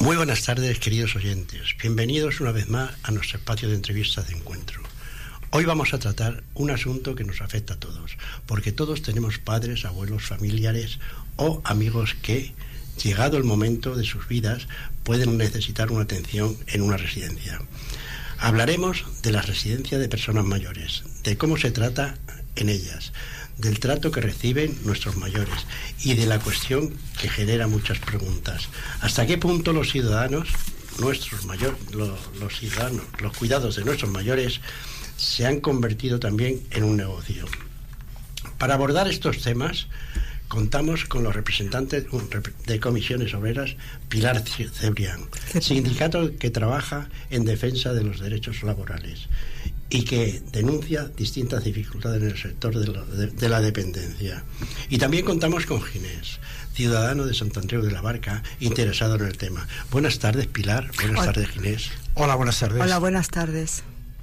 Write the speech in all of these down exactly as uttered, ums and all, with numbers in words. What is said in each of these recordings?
Muy buenas tardes, queridos oyentes. Bienvenidos una vez más a nuestro espacio de entrevistas de encuentro. Hoy vamos a tratar un asunto que nos afecta a todos, porque todos tenemos padres, abuelos, familiares o amigos que, llegado el momento de sus vidas, pueden necesitar una atención en una residencia. Hablaremos de la residencia de personas mayores, de cómo se trata en ellas, del trato que reciben nuestros mayores y de la cuestión que genera muchas preguntas. ¿Hasta qué punto los ciudadanos, nuestros mayores, los, los ciudadanos, los cuidados de nuestros mayores se han convertido también en un negocio? Para abordar estos temas contamos con los representantes de Comisiones Obreras, Pilar Cebrián, sindicato que trabaja en defensa de los derechos laborales y que denuncia distintas dificultades en el sector de, lo, de, de la dependencia. Y también contamos con Ginés, ciudadano de Sant Andreu de la Barca, interesado en el tema. Buenas tardes, Pilar. Buenas Hola. tardes, Ginés. Hola, buenas tardes. Hola, buenas tardes.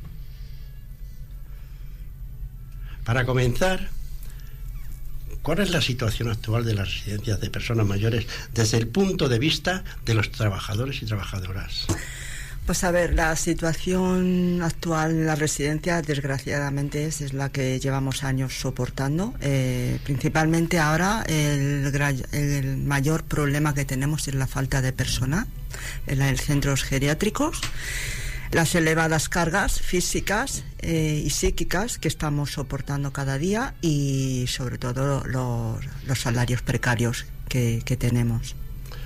Para comenzar, ¿cuál es la situación actual de las residencias de personas mayores desde el punto de vista de los trabajadores y trabajadoras? Pues a ver, la situación actual en la residencia, desgraciadamente, es, es la que llevamos años soportando. Eh, principalmente ahora el, el mayor problema que tenemos es la falta de personal en los centros geriátricos, las elevadas cargas físicas eh, y psíquicas que estamos soportando cada día y sobre todo los, los salarios precarios que, que tenemos.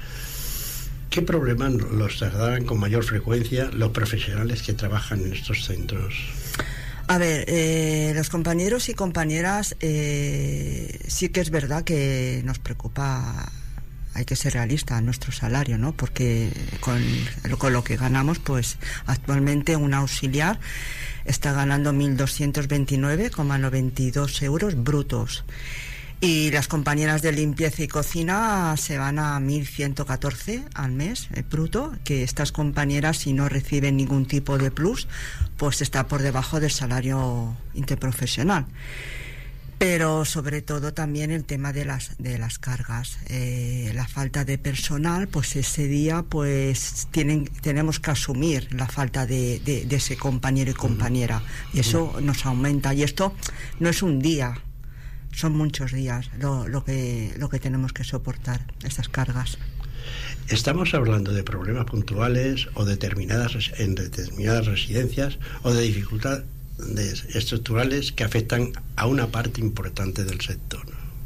¿Qué problemas los trasladan con mayor frecuencia los profesionales que trabajan en estos centros? A ver, eh, los compañeros y compañeras, eh, sí que es verdad que nos preocupa, hay que ser realista, nuestro salario, ¿no? Porque con, con lo que ganamos, pues actualmente un auxiliar está ganando mil doscientos veintinueve coma noventa y dos euros brutos. Y las compañeras de limpieza y cocina se van a mil ciento catorce al mes, eh, bruto, que estas compañeras, si no reciben ningún tipo de plus, pues está por debajo del salario interprofesional. Pero sobre todo también el tema de las de las cargas, eh, la falta de personal, pues ese día pues tienen tenemos que asumir la falta de, de, de ese compañero y compañera, y eso nos aumenta, y esto no es un día. Son muchos días lo, lo que lo que tenemos que soportar, esas cargas. ¿Estamos hablando de problemas puntuales o determinadas en determinadas residencias o de dificultades estructurales que afectan a una parte importante del sector?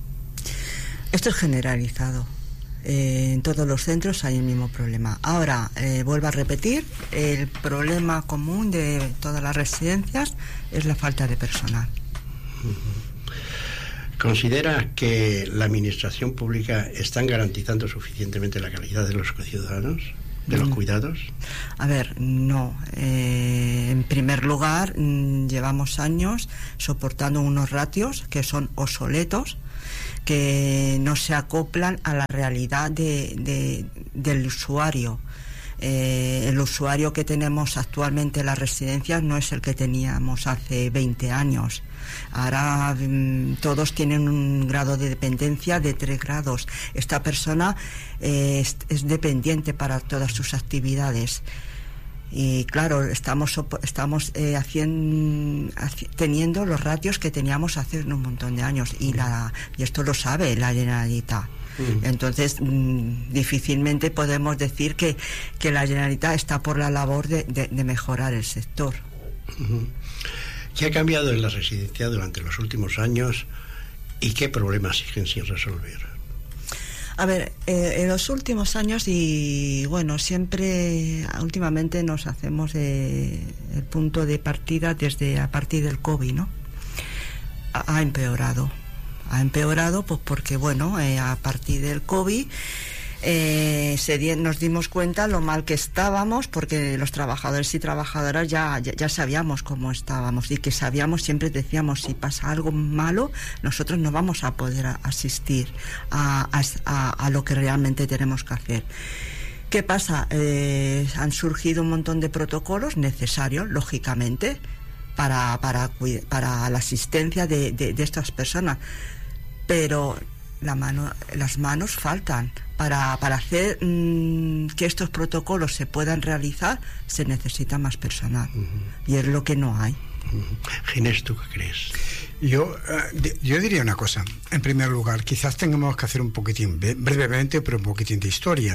Esto es generalizado. Eh, en todos los centros hay el mismo problema. Ahora, eh, vuelvo a repetir, el problema común de todas las residencias es la falta de personal. Uh-huh. ¿Considera que la administración pública están garantizando suficientemente la calidad de los ciudadanos, de los cuidados? A ver, no. Eh, en primer lugar, mm, llevamos años soportando unos ratios que son obsoletos, que no se acoplan a la realidad de, de, del usuario. Eh, el usuario que tenemos actualmente en las residencias no es el que teníamos hace veinte años. Ahora mmm, todos tienen un grado de dependencia de tres grados. Esta persona eh, es, es dependiente para todas sus actividades. Y claro, estamos estamos eh, haciendo, haci, teniendo los ratios que teníamos hace un montón de años. Y, la, y esto lo sabe la Generalitat. Uh-huh. Entonces mmm, difícilmente podemos decir que, que la Generalitat está por la labor de, de, de mejorar el sector. Uh-huh. ¿Qué ha cambiado en la residencia durante los últimos años y qué problemas siguen sin resolver? A ver, eh, en los últimos años, y bueno, siempre últimamente nos hacemos de, el punto de partida desde a partir del COVID, ¿no? Ha, ha empeorado. Ha empeorado pues porque, bueno, eh, a partir del COVID eh, se di, nos dimos cuenta lo mal que estábamos, porque los trabajadores y trabajadoras ya, ya, ya sabíamos cómo estábamos y que sabíamos, siempre decíamos, si pasa algo malo, nosotros no vamos a poder a, asistir a, a, a lo que realmente tenemos que hacer. ¿Qué pasa? Eh, han surgido un montón de protocolos necesarios, lógicamente, para, para, para la asistencia de, de, de estas personas, pero la mano, las manos faltan para, para hacer mmm, que estos protocolos se puedan realizar, se necesita más personal. Uh-huh. Y es lo que no hay. Uh-huh. Ginés, ¿tú qué crees? Yo, uh, yo diría una cosa. En primer lugar, quizás tengamos que hacer un poquitín, brevemente, pero un poquitín de historia.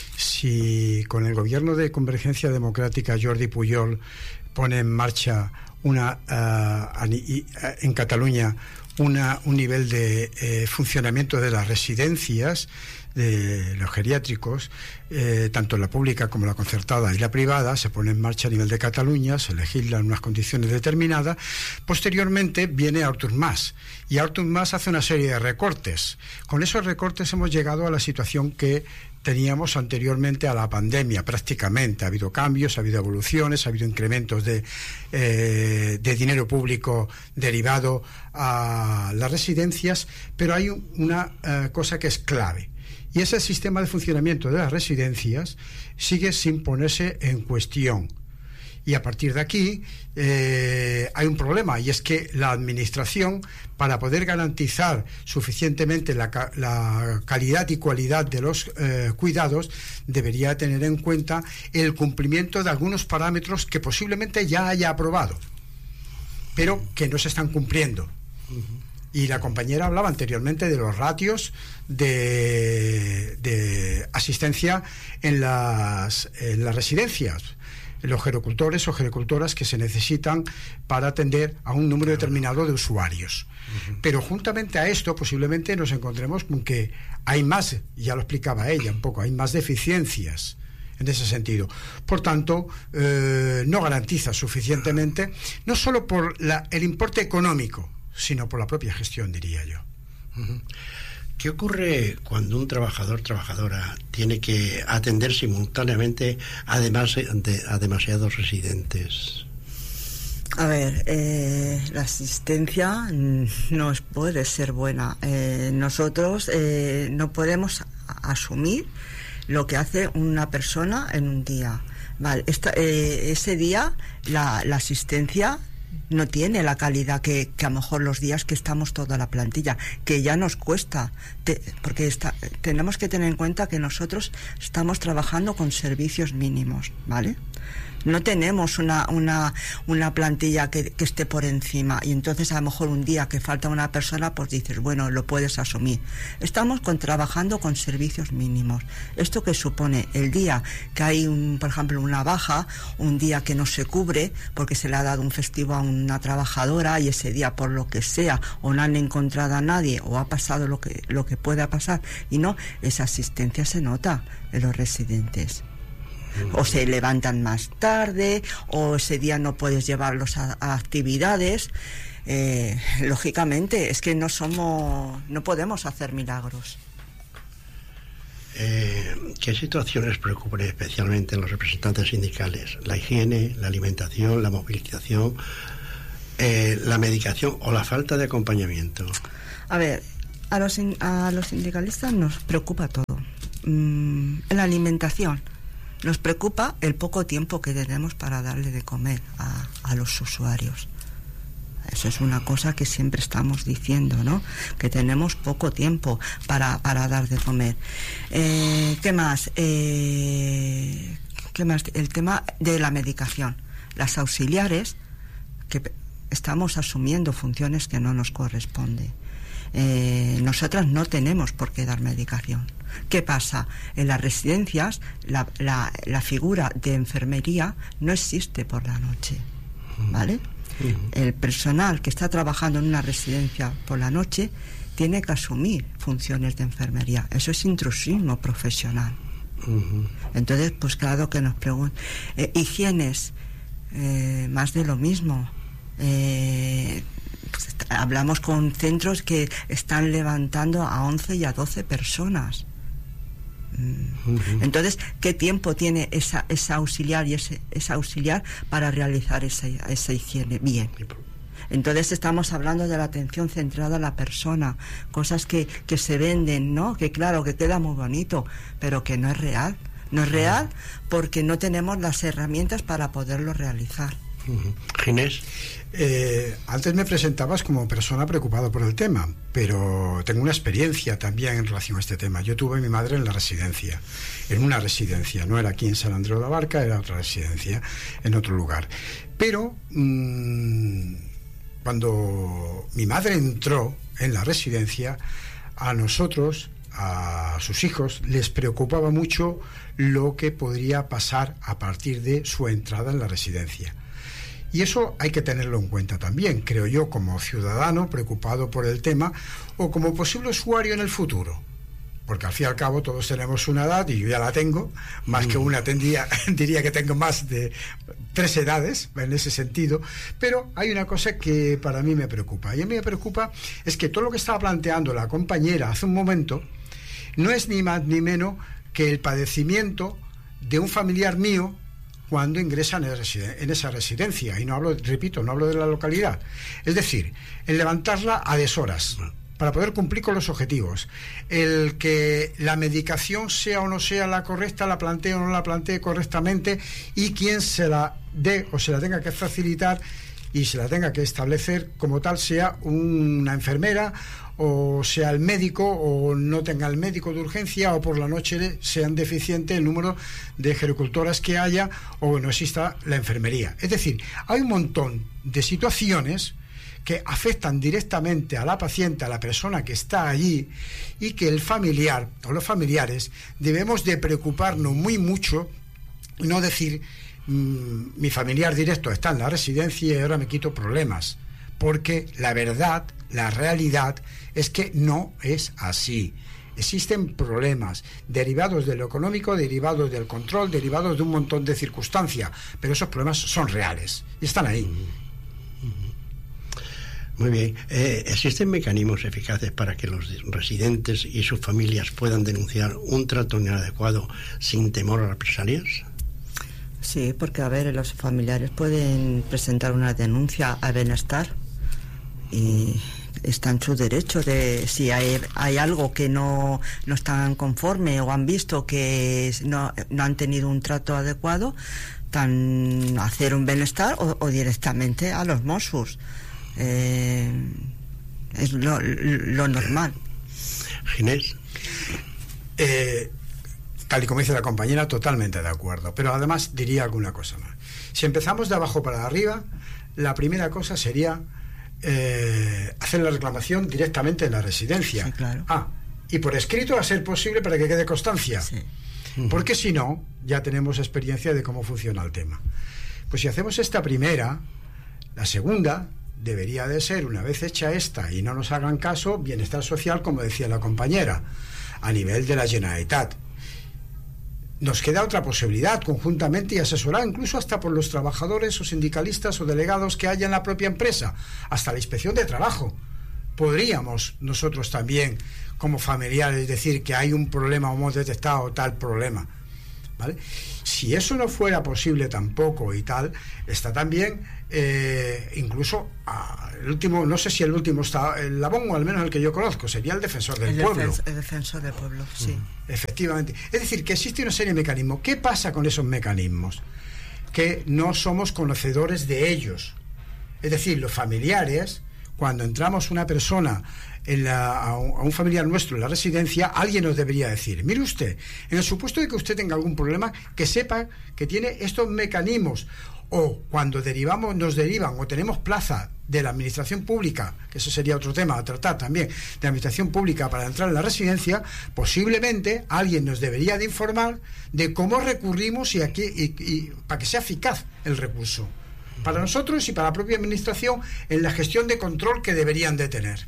Si con el gobierno de Convergencia Democrática Jordi Pujol pone en marcha una uh, en Cataluña una, un nivel de eh, funcionamiento de las residencias, de los geriátricos, eh, tanto la pública como la concertada y la privada, se pone en marcha a nivel de Cataluña, se legislan unas condiciones determinadas. Posteriormente viene Artur Mas, y Artur Mas hace una serie de recortes. Con esos recortes hemos llegado a la situación que teníamos anteriormente a la pandemia, prácticamente. Ha habido cambios, ha habido evoluciones, ha habido incrementos de, eh, de dinero público derivado a las residencias, pero hay una eh, cosa que es clave, y ese sistema de funcionamiento de las residencias sigue sin ponerse en cuestión. Y a partir de aquí eh, hay un problema, y es que la administración, para poder garantizar suficientemente la, la calidad y cualidad de los eh, cuidados, debería tener en cuenta el cumplimiento de algunos parámetros que posiblemente ya haya aprobado, pero que no se están cumpliendo. Y la compañera hablaba anteriormente de los ratios de, de asistencia en las, en las residencias, los gerocultores o gerocultoras que se necesitan para atender a un número determinado de usuarios. Uh-huh. Pero juntamente a esto posiblemente nos encontremos con que hay más, ya lo explicaba ella un poco, hay más deficiencias en ese sentido. Por tanto, eh, no garantiza suficientemente, no solo por la, el importe económico, sino por la propia gestión, diría yo. Uh-huh. ¿Qué ocurre cuando un trabajador, trabajadora, tiene que atender simultáneamente además de, a demasiados residentes? A ver, eh, la asistencia no puede ser buena. Eh, nosotros eh, no podemos asumir lo que hace una persona en un día. Vale, esta, eh, ese día la, la asistencia no tiene la calidad que, que a lo mejor los días que estamos toda la plantilla, que ya nos cuesta, te, porque está, tenemos que tener en cuenta que nosotros estamos trabajando con servicios mínimos, ¿vale? No tenemos una, una, una plantilla que, que esté por encima, y entonces a lo mejor un día que falta una persona, pues dices, bueno, lo puedes asumir. Estamos con, trabajando con servicios mínimos. ¿Esto qué supone? El día que hay, un, por ejemplo, una baja, un día que no se cubre porque se le ha dado un festivo a una trabajadora, y ese día, por lo que sea, o no han encontrado a nadie, o ha pasado lo que, lo que pueda pasar, y no, esa asistencia se nota en los residentes. O se levantan más tarde, o ese día no puedes llevarlos a, a actividades. Eh, lógicamente, es que no somos, no podemos hacer milagros. Eh, ¿Qué situaciones preocupan especialmente a los representantes sindicales? La higiene, la alimentación, la movilización, eh, la medicación o la falta de acompañamiento. A ver, a los, a los sindicalistas nos preocupa todo. Mm, la alimentación. Nos preocupa el poco tiempo que tenemos para darle de comer a, a los usuarios. Eso es una cosa que siempre estamos diciendo, ¿no? Que tenemos poco tiempo para, para dar de comer. Eh, ¿Qué más? Eh, ¿Qué más? El tema de la medicación. Las auxiliares, que estamos asumiendo funciones que no nos corresponden. Eh, nosotras no tenemos por qué dar medicación. ¿Qué pasa? En las residencias la, la, la figura de enfermería no existe por la noche, ¿vale? Uh-huh. El personal que está trabajando en una residencia por la noche tiene que asumir funciones de enfermería. Eso es intrusismo profesional. Uh-huh. Entonces, pues claro que nos preguntan. Eh, higienes, eh, más de lo mismo. Eh, pues, hablamos con centros que están levantando a once y a doce personas. Entonces, ¿qué tiempo tiene esa, esa auxiliar y ese, esa auxiliar para realizar esa, esa higiene? Bien. Entonces estamos hablando de la atención centrada a la persona, cosas que, que se venden, ¿no? Que claro, que queda muy bonito, pero que no es real. No es real porque no tenemos las herramientas para poderlo realizar. Uh-huh. Ginés. Eh, antes me presentabas como persona preocupada por el tema, pero tengo una experiencia también en relación a este tema. Yo tuve a mi madre en la residencia, en una residencia, no era aquí en San Andreu de la Barca, era otra residencia, en otro lugar. Pero mmm, cuando mi madre entró en la residencia, a nosotros, a sus hijos, les preocupaba mucho lo que podría pasar a partir de su entrada en la residencia. Y eso hay que tenerlo en cuenta también, creo yo, como ciudadano preocupado por el tema o como posible usuario en el futuro. Porque al fin y al cabo todos tenemos una edad, y yo ya la tengo, más que una tendría, diría que tengo más de tres edades en ese sentido, pero hay una cosa que para mí me preocupa. Y a mí me preocupa es que todo lo que estaba planteando la compañera hace un momento no es ni más ni menos que el padecimiento de un familiar mío cuando ingresan en esa residencia. Y no hablo, repito, no hablo de la localidad. Es decir, el levantarla a deshoras para poder cumplir con los objetivos. El que la medicación sea o no sea la correcta, la plantee o no la plantee correctamente, y quien se la dé o se la tenga que facilitar y se la tenga que establecer como tal sea una enfermera, o sea el médico, o no tenga el médico de urgencia, o por la noche sean deficiente el número de gericultoras que haya, o no exista la enfermería. Es decir, hay un montón de situaciones que afectan directamente a la paciente, a la persona que está allí, y que el familiar o los familiares debemos de preocuparnos muy mucho, no decir mmm, mi familiar directo está en la residencia y ahora me quito problemas, porque la verdad, la realidad es que no es así. Existen problemas derivados de lo económico, derivados del control, derivados de un montón de circunstancias, pero esos problemas son reales y están ahí. Muy bien. Eh, ¿Existen mecanismos eficaces para que los residentes y sus familias puedan denunciar un trato inadecuado sin temor a represalias? Sí, porque a ver, los familiares pueden presentar una denuncia a Bienestar y está en su derecho de, si hay, hay algo que no, no están conforme o han visto que no, no han tenido un trato adecuado, tan hacer un Bienestar o, o directamente a los Mossos. Eh, es lo, lo normal. Ginés. Eh, tal y como dice la compañera, totalmente de acuerdo, pero además diría alguna cosa más. Si empezamos de abajo para arriba, la primera cosa sería eh, hacer la reclamación directamente en la residencia. Sí, claro. Ah, y por escrito, a ser posible, para que quede constancia. Sí. Porque si no, ya tenemos experiencia de cómo funciona el tema. Pues si hacemos esta primera, la segunda debería de ser, una vez hecha esta y no nos hagan caso, bienestar social, como decía la compañera, a nivel de la Generalitat. Nos queda otra posibilidad, conjuntamente y asesorada incluso hasta por los trabajadores o sindicalistas o delegados que haya en la propia empresa, hasta la inspección de trabajo. Podríamos nosotros también, como familiares, decir que hay un problema o hemos detectado tal problema, ¿vale? Si eso no fuera posible tampoco y tal, está también eh, incluso ah, el último, no sé si el último está el Labón, o al menos el que yo conozco, sería el defensor del el pueblo. Defens- el defensor del pueblo, sí. Mm, efectivamente. Es decir, que existe una serie de mecanismos. ¿Qué pasa con esos mecanismos? Que no somos conocedores de ellos. Es decir, los familiares, cuando entramos una persona en la, a, un, a un familiar nuestro en la residencia, alguien nos debería decir, mire usted, en el supuesto de que usted tenga algún problema, que sepa que tiene estos mecanismos. O cuando derivamos, nos derivan o tenemos plaza de la administración pública, que eso sería otro tema a tratar también, de la administración pública para entrar en la residencia, posiblemente alguien nos debería de informar de cómo recurrimos y, aquí, y, y para que sea eficaz el recurso para nosotros y para la propia administración en la gestión de control que deberían de tener.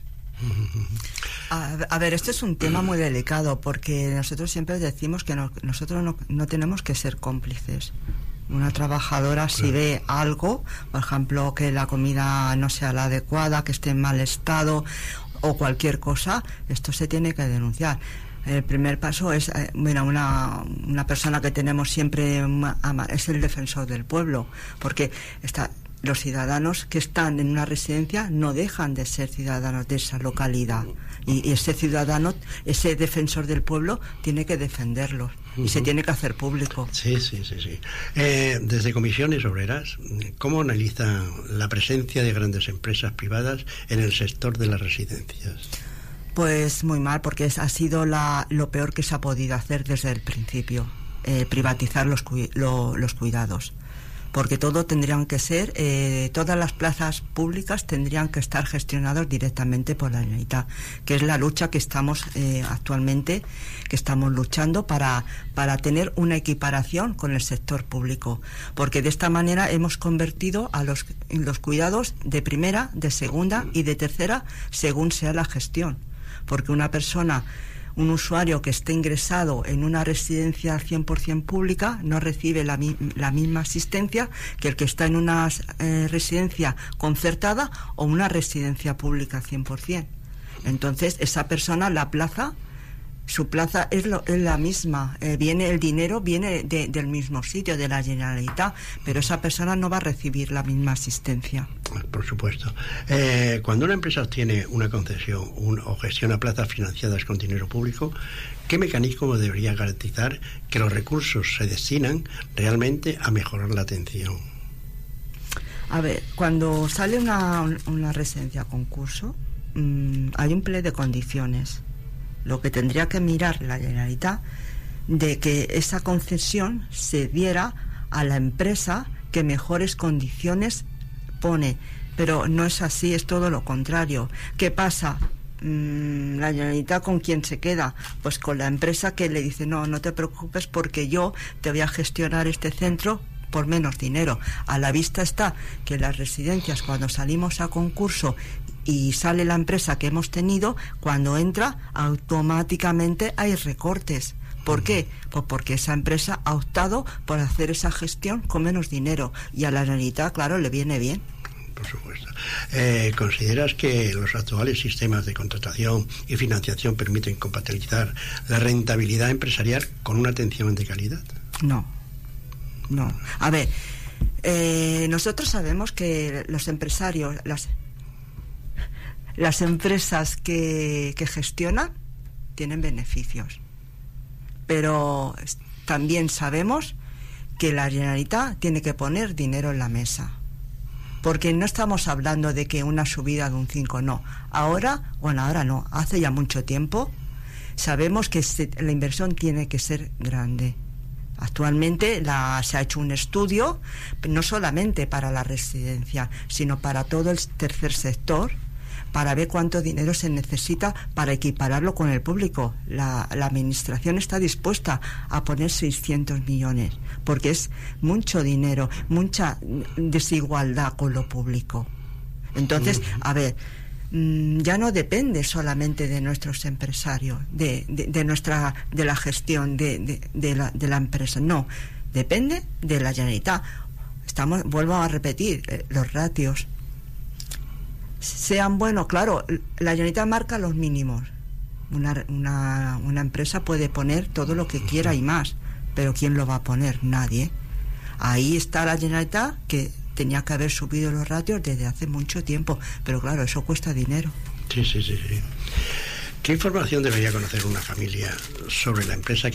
A, a ver, este es un tema muy delicado, porque nosotros siempre decimos que no, nosotros no, no tenemos que ser cómplices. Una trabajadora, si claro. ve algo, por ejemplo, que la comida no sea la adecuada, que esté en mal estado o cualquier cosa, esto se tiene que denunciar. El primer paso es, eh, bueno, una, una persona que tenemos siempre es el defensor del pueblo, porque está, los ciudadanos que están en una residencia no dejan de ser ciudadanos de esa localidad, y, y ese ciudadano, ese defensor del pueblo, tiene que defenderlos. Uh-huh. Y se tiene que hacer público. Sí, sí, sí, sí. Eh, desde Comisiones Obreras, ¿cómo analiza la presencia de grandes empresas privadas en el sector de las residencias? Pues muy mal, porque es, ha sido la, lo peor que se ha podido hacer desde el principio, eh, privatizar los, lo, los cuidados. Porque todo tendrían que ser, eh, todas las plazas públicas tendrían que estar gestionadas directamente por la Generalitat, que es la lucha que estamos eh, actualmente, que estamos luchando para, para tener una equiparación con el sector público. Porque de esta manera hemos convertido a los, los cuidados de primera, de segunda y de tercera, según sea la gestión. Porque una persona, un usuario que esté ingresado en una residencia al cien por ciento pública no recibe la, la misma asistencia que el que está en una eh, residencia concertada o una residencia pública al cien por ciento. Entonces, esa persona, la plaza, su plaza es, lo, es la misma, eh, viene el dinero viene de, del mismo sitio, de la Generalitat, pero esa persona no va a recibir la misma asistencia. Por supuesto. Eh, cuando una empresa obtiene una concesión un, o gestiona plazas financiadas con dinero público, ¿qué mecanismo debería garantizar que los recursos se destinan realmente a mejorar la atención? A ver, cuando sale una, una residencia a concurso, mmm, hay un ple de condiciones. Lo que tendría que mirar la Generalitat de que esa concesión se diera a la empresa que mejores condiciones pone, pero no es así, es todo lo contrario. ¿Qué pasa? Mm, la Generalitat, ¿con quién se queda? Pues con la empresa que le dice, no, no te preocupes porque yo te voy a gestionar este centro por menos dinero. A la vista está que las residencias, cuando salimos a concurso y sale la empresa que hemos tenido, cuando entra automáticamente hay recortes. ¿Por qué? Pues porque esa empresa ha optado por hacer esa gestión con menos dinero y a la Generalitat, claro, le viene bien. Por supuesto. Eh, ¿Consideras que los actuales sistemas de contratación y financiación permiten compatibilizar la rentabilidad empresarial con una atención de calidad? No, no. A ver, eh, nosotros sabemos que los empresarios, las Las empresas que, que gestionan tienen beneficios, pero también sabemos que la Generalitat tiene que poner dinero en la mesa, porque no estamos hablando de que una subida de un cinco, no. Ahora, bueno, ahora no, hace ya mucho tiempo sabemos que se, la inversión tiene que ser grande. Actualmente la, se ha hecho un estudio, no solamente para la residencia, sino para todo el tercer sector, para ver cuánto dinero se necesita para equipararlo con el público. La, la administración está dispuesta a poner seiscientos millones, porque es mucho dinero, mucha desigualdad con lo público. Entonces, a ver, ya no depende solamente de nuestros empresarios, de, de, de nuestra, de la gestión de, de, de, la, de la empresa, no, depende de la Generalitat. Estamos, vuelvo a repetir, eh, los ratios sean buenos, claro, la Generalitat marca los mínimos. Una, una, una empresa puede poner todo lo que quiera y más, pero ¿quién lo va a poner? Nadie. Ahí está la Generalitat, que tenía que haber subido los ratios desde hace mucho tiempo, pero claro, eso cuesta dinero. Sí, sí, sí, sí. ¿Qué información debería conocer una familia sobre la empresa que